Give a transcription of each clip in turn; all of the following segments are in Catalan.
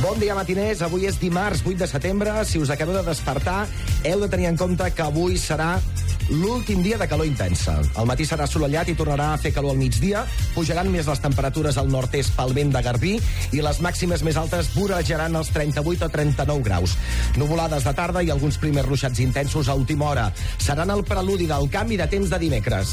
Bon dia, matiners. Avui és dimarts, 8 de setembre. Si us acabeu de despertar, heu de tenir en compte que avui serà l'últim dia de calor intensa. El matí serà assolellat i tornarà a fer calor al migdia. Pujaran més les temperatures al nord-est pel vent de Garbí i les màximes més altes vorejaran els 38 o 39 graus. Nuvolades de tarda i alguns primers ruixats intensos a última hora. Seran el preludi del canvi de temps de dimecres.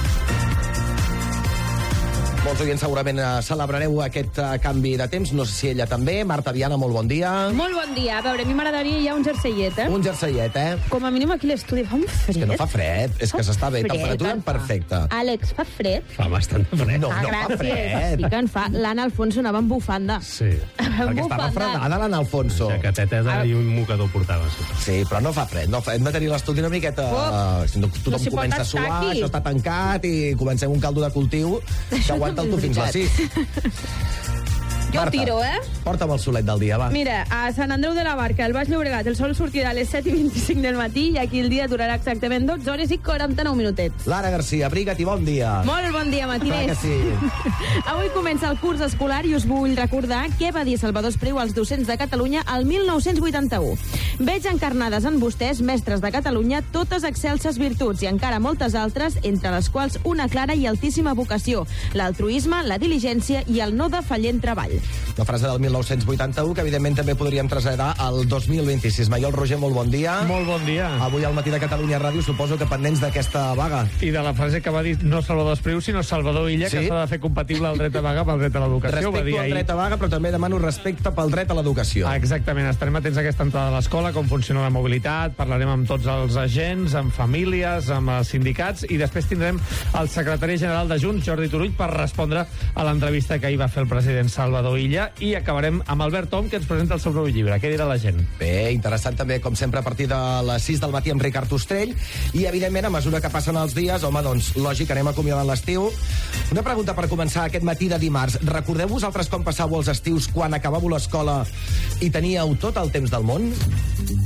Molts oients segurament celebrareu aquest canvi de temps. No sé si ella també. Marta Viana, molt bon dia. Molt bon dia. A veure, a mi m'agradaria ja un jerseiet, Un jerseiet, Com a mínim aquí a l'estudi fa un fred. És que no fa fred, és que s'està bé. Temperatura perfecta. Àlex, fa fred? Fa bastant de fred. No fa fred. Sí que en fa. L'Anna Alfonso anava amb bufanda. Sí. Perquè estava fredada l'Anna Alfonso. Jaqueteta i un mocador portava. Sí, però no fa fred. Hem de tenir l'estudi una miqueta... Si no, tothom comença a suar, això està tancat i comencem un caldo de cultiu que aguanta el tu fins les 6. Jo Marta, tiro, porta'm el solet del dia, va. Mira, a Sant Andreu de la Barca, al Baix Llobregat, el sol sortirà a les 7:25 del matí i aquí el dia durarà exactament 12 hores i 49 minutets. Lara Garcia, abriga't i bon dia. Molt bon dia, matiners. Sí. Avui comença el curs escolar i us vull recordar què va dir Salvador Espriu als docents de Catalunya el 1981. Veig encarnades en vostès, mestres de Catalunya, totes excelses virtuts i encara moltes altres, entre les quals una clara i altíssima vocació, l'altruisme, la diligència i el no defallent treball. La frase del 1981, que evidentment també podríem traslladar al 2026. Maiol Roger, molt bon dia. Molt bon dia. Avui al matí de Catalunya Ràdio, suposo que pendents d'aquesta vaga. I de la frase que va dir no Salvador Espriu, sinó Salvador Illa, que s'ha de fer compatible el dret a vaga pel dret a l'educació. Respecto al dret a vaga, però també demano respecte pel dret a l'educació. Exactament. Estarem atents a aquesta entrada a l'escola, com funciona la mobilitat, parlarem amb tots els agents, amb famílies, amb els sindicats, i després tindrem el secretari general de Junts, Jordi Turull, per respondre a l'entrevista que ahir va fer el president Salvador Illa, i acabarem amb Albert Tom, que ens presenta el seu nou llibre. Què dirà la gent? Bé, interessant també, com sempre, a partir de les 6 del matí amb Ricard Ostrell, i evidentment, a mesura que passen els dies, home, doncs, lògic, anem acomiadant l'estiu. Una pregunta per començar aquest matí de dimarts. Recordeu vosaltres com passàveu els estius quan acabàveu l'escola i teníeu tot el temps del món?